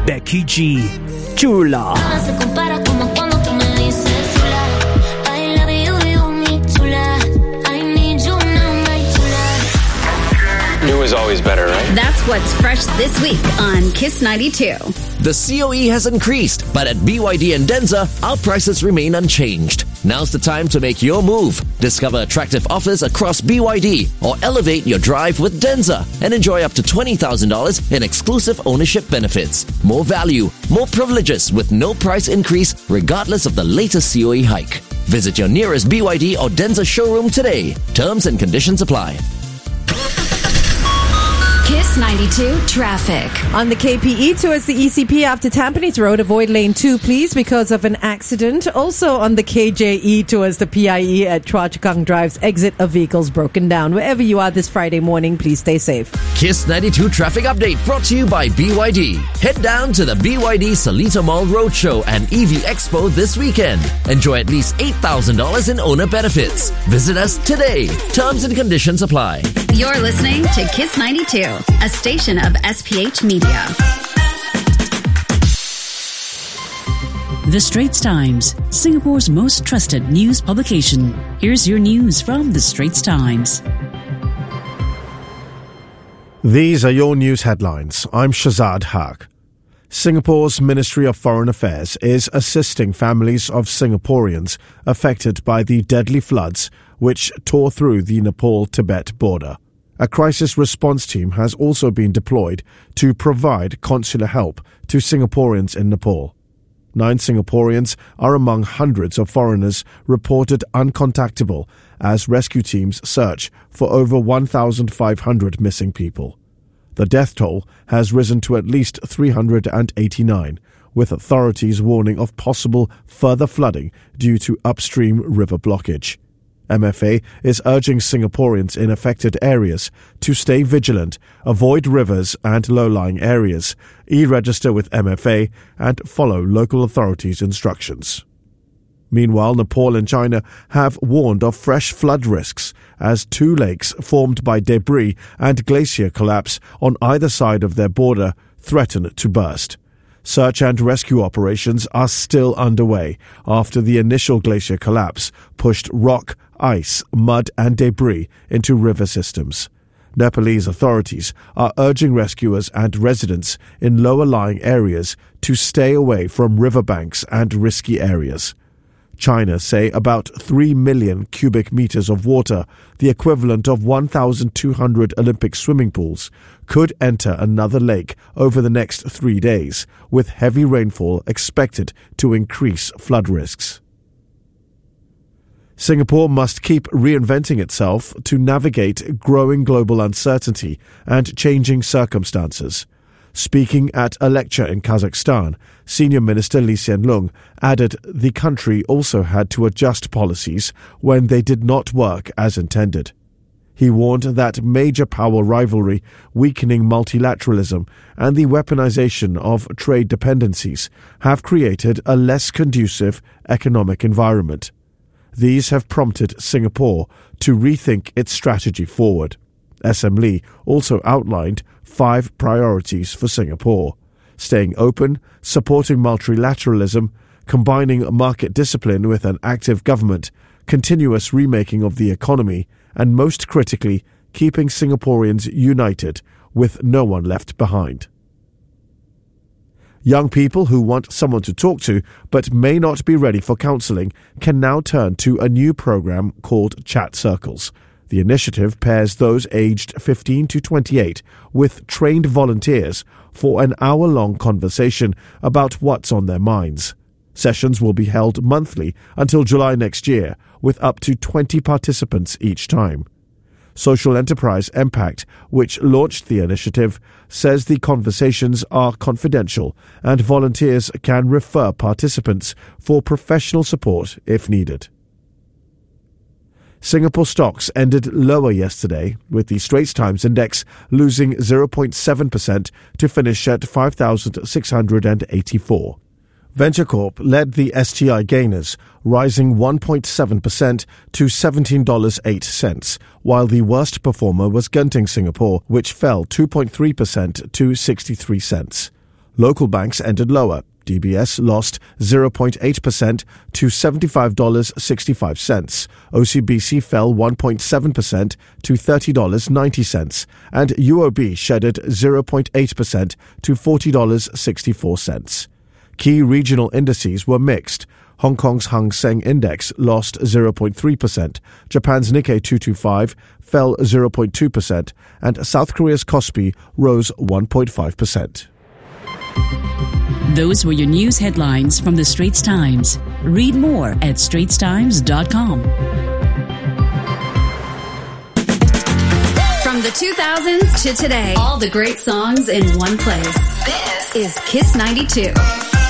Becky G. Chula. New is always better, right? That's what's fresh this week on Kiss 92. The COE has increased, but at BYD and Denza, our prices remain unchanged. Now's the time to make your move. Discover attractive offers across BYD or elevate your drive with Denza and enjoy up to $20,000 in exclusive ownership benefits. More value, more privileges with no price increase regardless of the latest COE hike. Visit your nearest BYD or Denza showroom today. Terms and conditions apply. Kiss 92 traffic. On the KPE towards the ECP after Tampines Road, avoid lane 2 please because of an accident. Also on the KJE towards the PIE at Chua Chu Kang Drive's exit, a vehicle's broken down. Wherever you are this Friday morning, please stay safe. Kiss 92 traffic update brought to you by BYD. Head down to the BYD Seletar Mall Roadshow and EV Expo this weekend. Enjoy at least $8,000 in owner benefits. Visit us today. Terms and conditions apply. You're listening to Kiss 92, a station of SPH Media. The Straits Times, Singapore's most trusted news publication. Here's your news from The Straits Times. These are your news headlines. I'm Shazad Haq. Singapore's Ministry of Foreign Affairs is assisting families of Singaporeans affected by the deadly floods which tore through the Nepal-Tibet border. A crisis response team has also been deployed to provide consular help to Singaporeans in Nepal. 9 Singaporeans are among hundreds of foreigners reported uncontactable as rescue teams search for over 1,500 missing people. The death toll has risen to at least 389, with authorities warning of possible further flooding due to upstream river blockage. MFA is urging Singaporeans in affected areas to stay vigilant, avoid rivers and low-lying areas, e-register with MFA, and follow local authorities' instructions. Meanwhile, Nepal and China have warned of fresh flood risks as 2 lakes formed by debris and glacier collapse on either side of their border threaten to burst. Search and rescue operations are still underway after the initial glacier collapse pushed rock, ice, mud and debris into river systems. Nepalese authorities are urging rescuers and residents in lower-lying areas to stay away from riverbanks and risky areas. China say about 3 million cubic meters of water, the equivalent of 1,200 Olympic swimming pools, could enter another lake over the next 3 days, with heavy rainfall expected to increase flood risks. Singapore must keep reinventing itself to navigate growing global uncertainty and changing circumstances. Speaking at a lecture in Kazakhstan, Senior Minister Lee Hsien Loong added the country also had to adjust policies when they did not work as intended. He warned that major power rivalry, weakening multilateralism, and the weaponization of trade dependencies have created a less conducive economic environment. These have prompted Singapore to rethink its strategy forward. SM Lee also outlined 5 priorities for Singapore: staying open, supporting multilateralism, combining market discipline with an active government, continuous remaking of the economy, and most critically, keeping Singaporeans united with no one left behind. Young people who want someone to talk to but may not be ready for counselling can now turn to a new program called Chat Circles. The initiative pairs those aged 15 to 28 with trained volunteers for an hour-long conversation about what's on their minds. Sessions will be held monthly until July next year, with up to 20 participants each time. Social enterprise Impact, which launched the initiative, says the conversations are confidential and volunteers can refer participants for professional support if needed. Singapore stocks ended lower yesterday, with the Straits Times Index losing 0.7% to finish at 5,684. Venture Corp led the STI gainers, rising 1.7% to $17.08, while the worst performer was Genting Singapore, which fell 2.3% to 63 cents. Local banks ended lower. DBS lost 0.8% to $75.65. OCBC fell 1.7% to $30.90. And UOB shedded 0.8% to $40.64. Key regional indices were mixed. Hong Kong's Hang Seng Index lost 0.3%, Japan's Nikkei 225 fell 0.2%, and South Korea's Kospi rose 1.5%. Those were your news headlines from the Straits Times. Read more at straitstimes.com. From the 2000s to today, all the great songs in one place. This is Kiss 92.